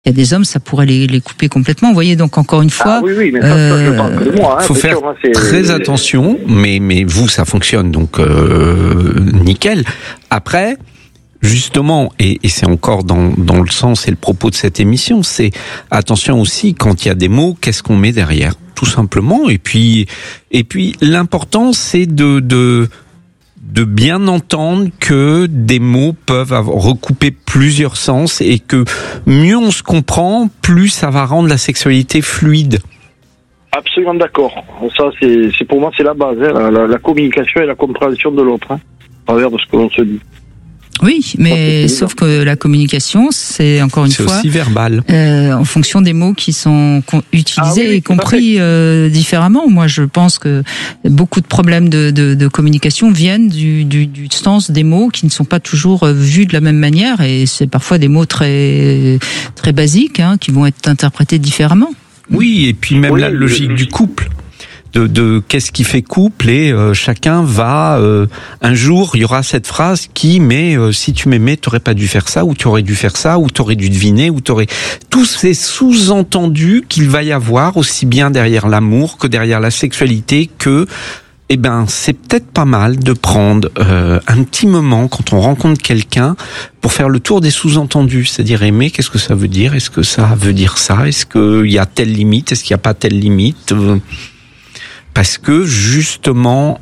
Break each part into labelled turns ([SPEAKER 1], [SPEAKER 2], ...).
[SPEAKER 1] Il y a des hommes, ça pourrait les couper complètement. Vous voyez, donc encore une fois...
[SPEAKER 2] oui, mais ça je parle que de moi.
[SPEAKER 3] Il faut faire très attention, mais vous, ça fonctionne, donc nickel. Après, justement, et c'est encore dans le sens et le propos de cette émission, c'est attention aussi, quand il y a des mots, qu'est-ce qu'on met derrière, tout simplement. Et puis l'important, c'est de bien entendre que des mots peuvent recouper plusieurs sens et que mieux on se comprend, plus ça va rendre la sexualité fluide.
[SPEAKER 2] Absolument d'accord. Ça, c'est pour moi, c'est la base, la communication et la compréhension de l'autre, à travers de ce que l'on se dit.
[SPEAKER 1] Oui, mais sauf que la communication, c'est encore une fois...
[SPEAKER 3] C'est aussi verbal.
[SPEAKER 1] En fonction des mots qui sont utilisés et compris différemment. Moi, je pense que beaucoup de problèmes de communication viennent du sens des mots qui ne sont pas toujours vus de la même manière. Et c'est parfois des mots très, très basiques qui vont être interprétés différemment.
[SPEAKER 3] Oui, et puis même la logique du couple. De qu'est-ce qui fait couple et chacun va un jour il y aura cette phrase qui si tu m'aimais t'aurais pas dû faire ça ou tu aurais dû faire ça ou t'aurais dû deviner ou t'aurais tous ces sous-entendus qu'il va y avoir aussi bien derrière l'amour que derrière la sexualité que c'est peut-être pas mal de prendre un petit moment quand on rencontre quelqu'un pour faire le tour des sous-entendus, c'est-à-dire aimer, qu'est-ce que ça veut dire, est-ce que ça veut dire ça, est-ce qu'il y a telle limite, est-ce qu'il n'y a pas telle limite. Parce que justement,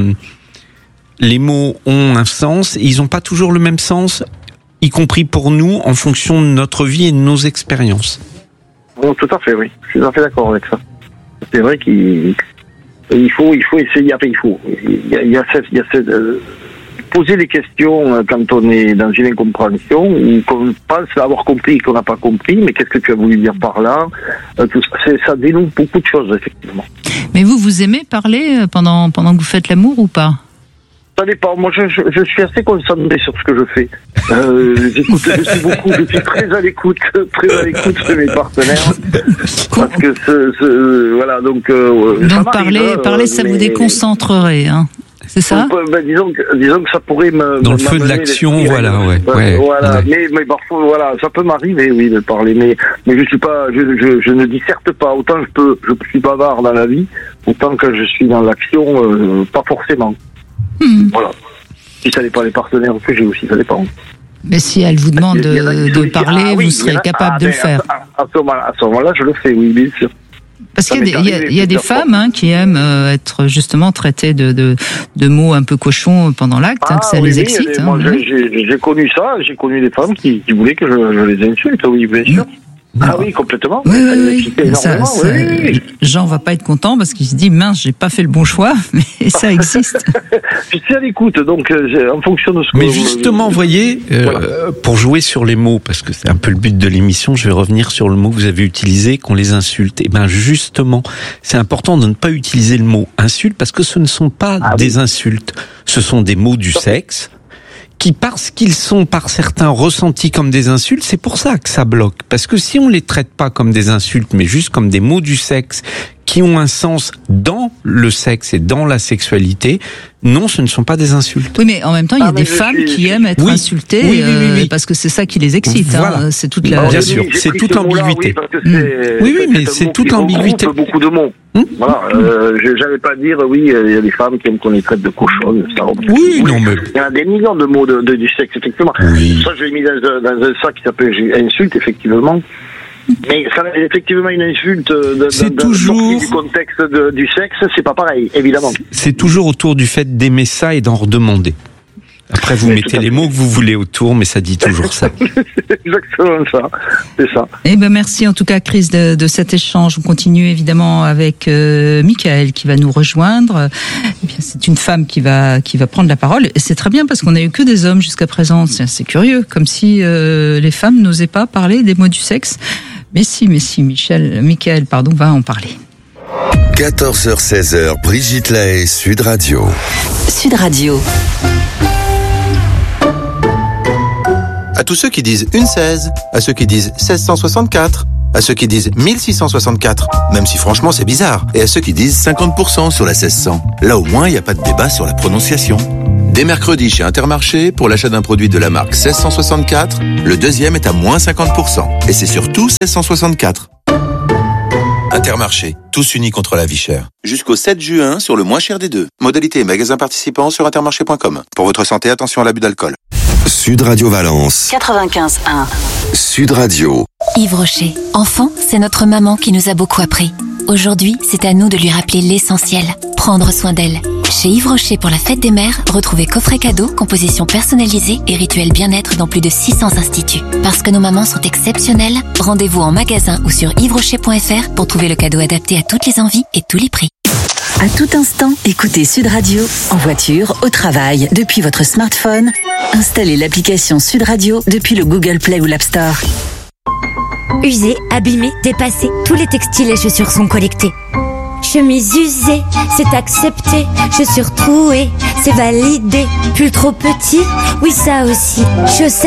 [SPEAKER 3] les mots ont un sens, et ils n'ont pas toujours le même sens, y compris pour nous, en fonction de notre vie et de nos expériences.
[SPEAKER 2] Bon, tout à fait, oui. Je suis tout à fait d'accord avec ça. C'est vrai qu'il faut essayer. Enfin, il y a cette poser des questions quand on est dans une incompréhension ou qu'on pense avoir compris et qu'on n'a pas compris, mais qu'est-ce que tu as voulu dire par là, tout ça dénoue beaucoup de choses, effectivement.
[SPEAKER 1] Mais vous aimez parler pendant que vous faites l'amour ou pas?
[SPEAKER 2] Ça dépend. Moi, je suis assez concentré sur ce que je fais. J'écoute, je suis très à l'écoute de mes partenaires. Parce que voilà, donc
[SPEAKER 1] parler, ça vous déconcentrerait, c'est ça?
[SPEAKER 2] Disons que ça pourrait me...
[SPEAKER 3] Dans le feu de l'action, voilà, ouais.
[SPEAKER 2] Voilà, ouais. Mais parfois, voilà, ça peut m'arriver, oui, de parler, mais je suis pas, je ne disserte pas. Autant je suis bavard dans la vie, autant que je suis dans l'action, pas forcément. Voilà. Si ça dépend des partenaires que j'ai aussi, ça dépend.
[SPEAKER 1] Mais si elle vous demande de parler, vous serez capable de le faire.
[SPEAKER 2] À ce moment-là, je le fais, oui, bien sûr.
[SPEAKER 1] Parce qu'il y a des femmes qui aiment être justement traitées de mots un peu cochons pendant l'acte, que ça les excite.
[SPEAKER 2] Moi, j'ai connu ça, j'ai connu des femmes qui voulaient que je les insulte, oui, bien sûr. Ah oui, complètement.
[SPEAKER 1] Oui. Jean va pas être content parce qu'il se dit mince, j'ai pas fait le bon choix, mais ça existe.
[SPEAKER 2] Je suis à l'écoute, donc en fonction de ce que...
[SPEAKER 3] Mais justement, voyez, pour jouer sur les mots, parce que c'est un peu le but de l'émission, je vais revenir sur le mot que vous avez utilisé, qu'on les insulte. Et justement, c'est important de ne pas utiliser le mot insulte parce que ce ne sont pas des insultes, ce sont des mots du sexe. Qui, parce qu'ils sont par certains ressentis comme des insultes, c'est pour ça que ça bloque. Parce que si on les traite pas comme des insultes, mais juste comme des mots du sexe, qui ont un sens dans le sexe et dans la sexualité, non, ce ne sont pas des insultes.
[SPEAKER 1] Oui, mais en même temps, il y a des femmes qui aiment être insultées, parce que c'est ça qui les excite.
[SPEAKER 3] Voilà.
[SPEAKER 1] C'est toute la...
[SPEAKER 3] Bien sûr, c'est toute l'ambiguïté. Oui, mais c'est toute l'ambiguïté.
[SPEAKER 2] Beaucoup de mots. Voilà, j'allais pas dire, il y a des femmes qui aiment qu'on les traite de cochonnes.
[SPEAKER 3] Non, mais...
[SPEAKER 2] Il y a des millions de mots du sexe, effectivement.
[SPEAKER 3] Oui.
[SPEAKER 2] Ça, je l'ai mis dans un sac qui s'appelle insulte, effectivement. Mais ça, effectivement, une insulte du contexte du sexe, c'est pas pareil, évidemment.
[SPEAKER 3] C'est toujours autour du fait d'aimer ça et d'en redemander. Après, vous mettez les mots que vous voulez autour, mais ça dit toujours ça.
[SPEAKER 2] Exactement ça, c'est ça.
[SPEAKER 1] Merci en tout cas, Chris, de cet échange. On continue évidemment avec Michael qui va nous rejoindre. C'est une femme qui va prendre la parole. Et c'est très bien parce qu'on n'a eu que des hommes jusqu'à présent. C'est curieux, comme si les femmes n'osaient pas parler des mots du sexe. Mais si, Michael, va en parler.
[SPEAKER 4] 14h-16h, Brigitte Lahaie, Sud Radio.
[SPEAKER 5] Sud Radio.
[SPEAKER 6] À tous ceux qui disent une 16, à ceux qui disent 1664, à ceux qui disent 1664, même si franchement c'est bizarre,
[SPEAKER 4] et à ceux qui disent 50% sur la 1600. Là au moins, il n'y a pas de débat sur la prononciation.
[SPEAKER 6] Dès mercredi chez Intermarché, pour l'achat d'un produit de la marque 1664, le deuxième est à moins 50%. Et c'est surtout 1664. Intermarché, tous unis contre la vie chère. Jusqu'au 7 juin sur le moins cher des deux. Modalité et magasins participants sur intermarché.com. Pour votre santé, attention à l'abus d'alcool.
[SPEAKER 4] Sud Radio Valence.
[SPEAKER 5] 95.1.
[SPEAKER 4] Sud Radio.
[SPEAKER 7] Yves Rocher. Enfant, c'est notre maman qui nous a beaucoup appris. Aujourd'hui, c'est à nous de lui rappeler l'essentiel. Prendre soin d'elle. Chez Yves Rocher pour la fête des mères, retrouvez coffret cadeau, composition personnalisée et rituel bien-être dans plus de 600 instituts. Parce que nos mamans sont exceptionnelles, rendez-vous en magasin ou sur yvesrocher.fr pour trouver le cadeau adapté à toutes les envies et tous les prix.
[SPEAKER 5] À tout instant, écoutez Sud Radio, en voiture, au travail, depuis votre smartphone. Installez l'application Sud Radio depuis le Google Play ou l'App Store.
[SPEAKER 8] Usés, abîmés, dépassés, tous les textiles et chaussures sont collectés. Chemise usée, c'est accepté. Chaussures trouées, c'est validé. Pull trop petit, oui ça aussi. Chaussettes